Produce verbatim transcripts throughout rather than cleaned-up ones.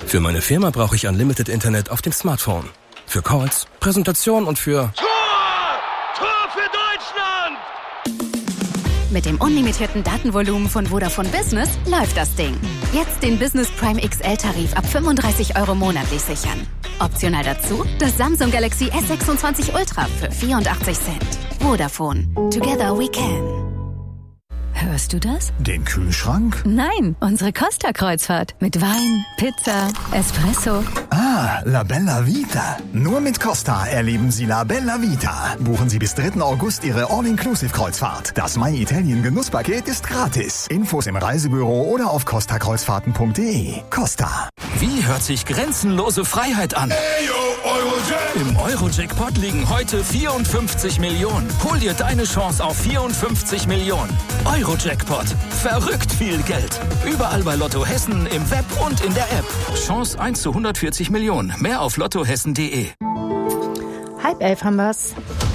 Für meine Firma brauche ich Unlimited Internet auf dem Smartphone. Für Calls, Präsentation und für... Tor! Tor für Deutschland! Mit dem unlimitierten Datenvolumen von Vodafone Business läuft das Ding. Jetzt den Business Prime X L-Tarif ab fünfunddreißig Euro monatlich sichern. Optional dazu das Samsung Galaxy S sechsundzwanzig Ultra für vierundachtzig Cent. Vodafone. Together we can. Hörst du das? Den Kühlschrank? Nein, unsere Costa-Kreuzfahrt. Mit Wein, Pizza, Espresso. Ah, La Bella Vita. Nur mit Costa erleben Sie La Bella Vita. Buchen Sie bis dritten August Ihre All-Inclusive-Kreuzfahrt. Das My Italien Genusspaket ist gratis. Infos im Reisebüro oder auf costa kreuzfahrten punkt de. Costa. Wie hört sich grenzenlose Freiheit an? Im Euro-Jackpot liegen heute vierundfünfzig Millionen. Hol dir deine Chance auf vierundfünfzig Millionen. Euro-Jackpot. Verrückt viel Geld. Überall bei Lotto Hessen, im Web und in der App. Chance eins zu hundertvierzig Millionen. Mehr auf lottohessen punkt de. Halb elf haben wir's.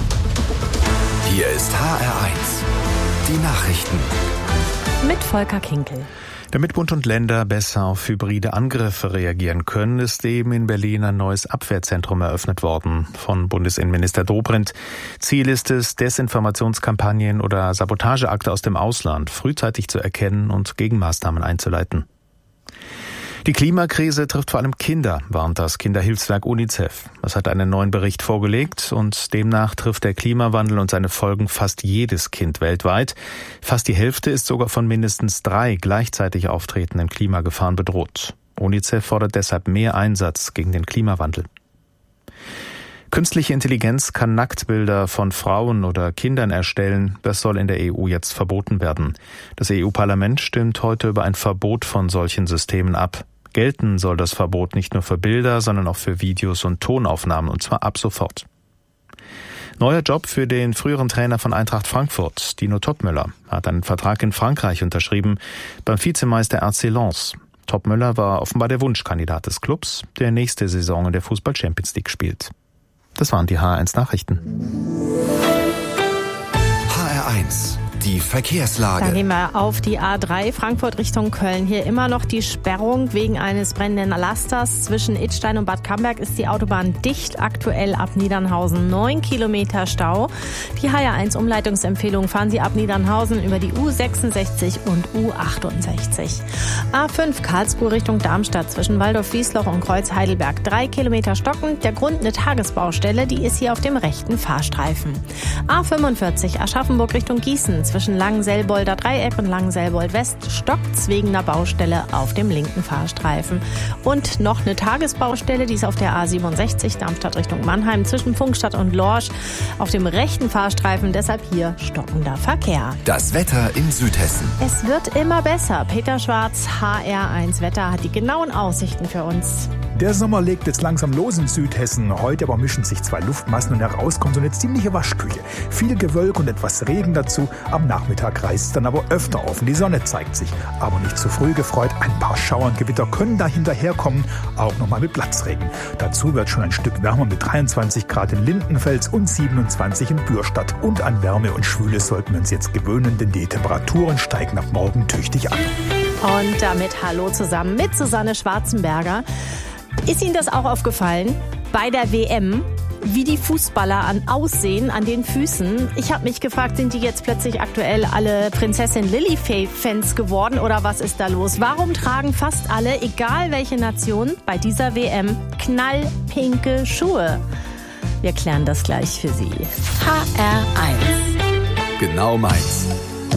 Hier ist H R eins. Die Nachrichten. Mit Volker Kinkel. Damit Bund und Länder besser auf hybride Angriffe reagieren können, ist eben in Berlin ein neues Abwehrzentrum eröffnet worden von Bundesinnenminister Dobrindt. Ziel ist es, Desinformationskampagnen oder Sabotageakte aus dem Ausland frühzeitig zu erkennen und Gegenmaßnahmen einzuleiten. Die Klimakrise trifft vor allem Kinder, warnt das Kinderhilfswerk UNICEF. Es hat einen neuen Bericht vorgelegt und demnach trifft der Klimawandel und seine Folgen fast jedes Kind weltweit. Fast die Hälfte ist sogar von mindestens drei gleichzeitig auftretenden Klimagefahren bedroht. UNICEF fordert deshalb mehr Einsatz gegen den Klimawandel. Künstliche Intelligenz kann Nacktbilder von Frauen oder Kindern erstellen. Das soll in der E U jetzt verboten werden. Das E U-Parlament stimmt heute über ein Verbot von solchen Systemen ab. Gelten soll das Verbot nicht nur für Bilder, sondern auch für Videos und Tonaufnahmen, und zwar ab sofort. Neuer Job für den früheren Trainer von Eintracht Frankfurt, Dino Topmöller, hat einen Vertrag in Frankreich unterschrieben, beim Vizemeister R C Lens. Topmöller war offenbar der Wunschkandidat des Clubs, der nächste Saison in der Fußball-Champions League spielt. Das waren die H R eins Nachrichten. H R eins. Die Verkehrslage. Dann gehen wir auf die A drei Frankfurt Richtung Köln. Hier immer noch die Sperrung wegen eines brennenden Lasters. Zwischen Idstein und Bad Camberg ist die Autobahn dicht. Aktuell ab Niedernhausen neun Kilometer Stau. Die H R eins Umleitungsempfehlung: fahren Sie ab Niedernhausen über die U sechsundsechzig und U achtundsechzig. A fünf Karlsruhe Richtung Darmstadt zwischen Waldorf-Wiesloch und Kreuz Heidelberg drei Kilometer stockend. Der Grund eine Tagesbaustelle, die ist hier auf dem rechten Fahrstreifen. A fünfundvierzig Aschaffenburg Richtung Gießen zwischen Langenselbolder Dreieck und Langenselbold West stockt's wegen einer Baustelle auf dem linken Fahrstreifen. Und noch eine Tagesbaustelle, die ist auf der A siebenundsechzig Darmstadt Richtung Mannheim zwischen Funkstadt und Lorsch auf dem rechten Fahrstreifen, deshalb hier stockender Verkehr. Das Wetter in Südhessen. Es wird immer besser. Peter Schwarz, H R eins Wetter, hat die genauen Aussichten für uns. Der Sommer legt jetzt langsam los in Südhessen. Heute aber mischen sich zwei Luftmassen und herauskommt so eine ziemliche Waschküche. Viel Gewölk und etwas Regen dazu. Am Nachmittag reißt es dann aber öfter auf und die Sonne zeigt sich. Aber nicht zu früh gefreut. Ein paar Schauer und Gewitter können da hinterherkommen. Auch nochmal mit Platzregen. Dazu wird schon ein Stück wärmer mit dreiundzwanzig Grad in Lindenfels und siebenundzwanzig in Bürstadt. Und an Wärme und Schwüle sollten wir uns jetzt gewöhnen, denn die Temperaturen steigen ab morgen tüchtig an. Und damit hallo zusammen mit Susanne Schwarzenberger. Ist Ihnen das auch aufgefallen? Bei der W M, wie die Fußballer an aussehen, an den Füßen. Ich habe mich gefragt, sind die jetzt plötzlich aktuell alle Prinzessin Lilifee-Fans geworden oder was ist da los? Warum tragen fast alle, egal welche Nation, bei dieser W M knallpinke Schuhe? Wir klären das gleich für Sie. H R eins. Genau meins.